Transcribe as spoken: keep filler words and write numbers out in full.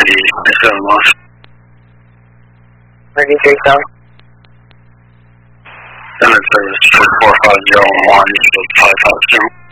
twenty-seven miles. thirty-three South. Then it service four five zero one, five five zero.